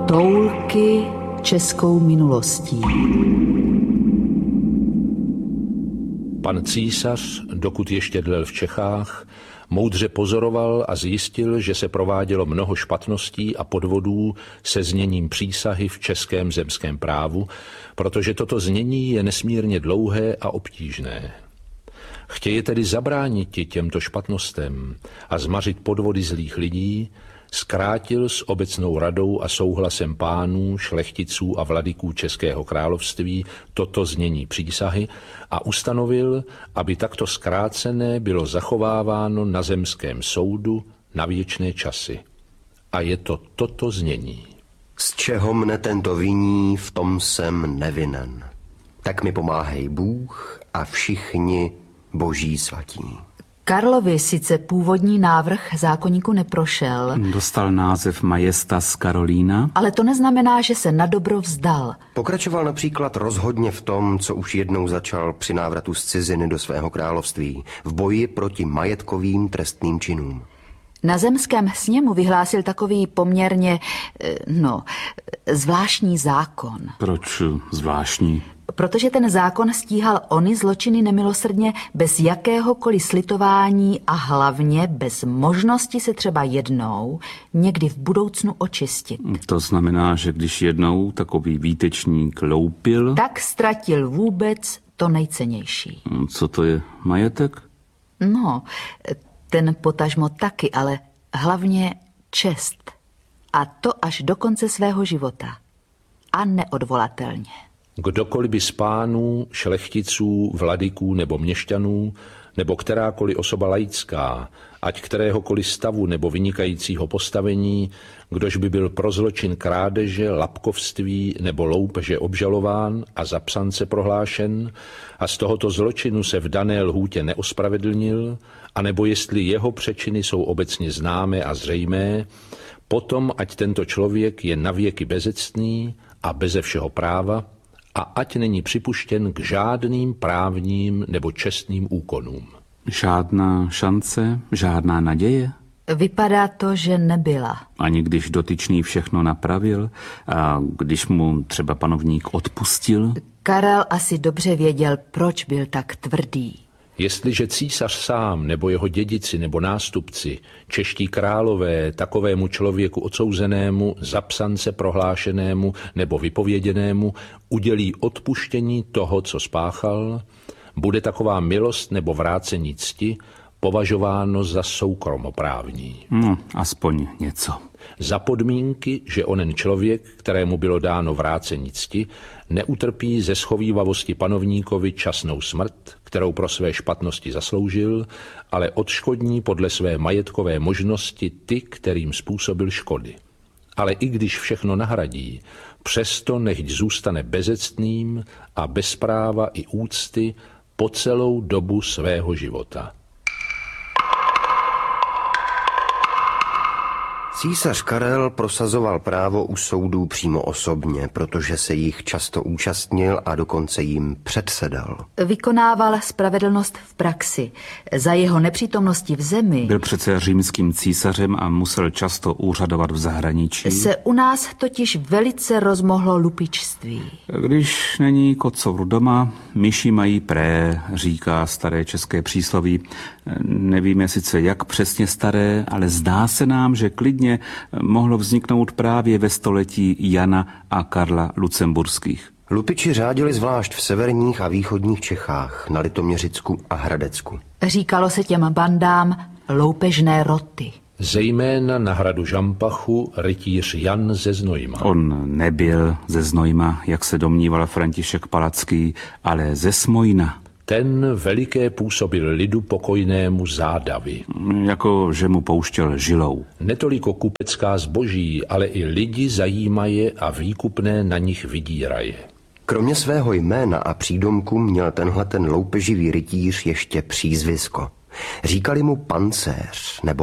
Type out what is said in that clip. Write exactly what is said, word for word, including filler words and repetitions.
Toulky českou minulostí. Pan císař, dokud ještě dlel v Čechách, moudře pozoroval a zjistil, že se provádělo mnoho špatností a podvodů se zněním přísahy v českém zemském právu, protože toto znění je nesmírně dlouhé a obtížné. Chtěje tedy zabránit těmto špatnostem a zmařit podvody zlých lidí, zkrátil s obecnou radou a souhlasem pánů, šlechticů a vladyků Českého království toto znění přísahy a ustanovil, aby takto zkrácené bylo zachováváno na zemském soudu na věčné časy. A je to toto znění. Z čeho mne tento viní, v tom jsem nevinen. Tak mi pomáhej Bůh a všichni boží svatí. Karlovi sice původní návrh zákoníku neprošel. Dostal název Majestas Karolína. Ale to neznamená, že se na dobro vzdal. Pokračoval například rozhodně v tom, co už jednou začal při návratu z ciziny do svého království, v boji proti majetkovým trestným činům. Na zemském sněmu vyhlásil takový poměrně, no, zvláštní zákon. Proč zvláštní? Protože ten zákon stíhal ony zločiny nemilosrdně bez jakéhokoliv slitování a hlavně bez možnosti se třeba jednou, někdy v budoucnu očistit. To znamená, že když jednou takový výtečník loupil... Tak ztratil vůbec to nejcennější. Co to je, majetek? No, ten potažmo taky, ale hlavně čest. A to až do konce svého života. A neodvolatelně. Kdokoliv by z pánů, šlechticů, vladyků nebo měšťanů, nebo kterákoliv osoba laická, ať kteréhokoliv stavu nebo vynikajícího postavení, kdož by byl pro zločin krádeže, lapkovství nebo loupeže obžalován a za psance prohlášen a z tohoto zločinu se v dané lhůtě neospravedlnil, anebo jestli jeho přečiny jsou obecně známé a zřejmé, potom ať tento člověk je navěky bezectný a beze všeho práva, a ať není připuštěn k žádným právním nebo čestným úkonům. Žádná šance, žádná naděje? Vypadá to, že nebyla. Ani když dotyčný všechno napravil a když mu třeba panovník odpustil? Karel asi dobře věděl, proč byl tak tvrdý. Jestliže císař sám nebo jeho dědici nebo nástupci, čeští králové, takovému člověku odsouzenému, za psance prohlášenému nebo vypověděnému udělí odpuštění toho, co spáchal, bude taková milost nebo vrácení cti považováno za soukromoprávní. No, aspoň něco. Za podmínky, že onen člověk, kterému bylo dáno vrácení cti, neutrpí ze schovívavosti panovníkovi časnou smrt, kterou pro své špatnosti zasloužil, ale odškodní podle své majetkové možnosti ty, kterým způsobil škody. Ale i když všechno nahradí, přesto nechť zůstane bezectným a bez práva i úcty po celou dobu svého života. Císař Karel prosazoval právo u soudů přímo osobně, protože se jich často účastnil a dokonce jim předsedal. Vykonával spravedlnost v praxi. Za jeho nepřítomnosti v zemi... Byl přece římským císařem a musel často úřadovat v zahraničí. Se u nás totiž velice rozmohlo lupičství. Když není kocour doma, myši mají pré, říká staré české přísloví. Nevíme sice jak přesně staré, ale zdá se nám, že klidně mohlo vzniknout právě ve století Jana a Karla Lucemburských. Lupiči řádili zvlášť v severních a východních Čechách, na Litoměřicku a Hradecku. Říkalo se těm bandám loupežné roty. Zejména na hradu Žampachu rytíř Jan ze Znojma. On nebyl ze Znojma, jak se domníval František Palacký, ale ze Smojna. Ten veliké působil lidu pokojnému zádavy. Jako že mu pouštěl žilou. Netoliko kupecká zboží, ale i lidi zajímaje a výkupné na nich vydíraje. Kromě svého jména a přídomku měl tenhle ten loupeživý rytíř ještě přízvisko. Říkali mu pancéř nebo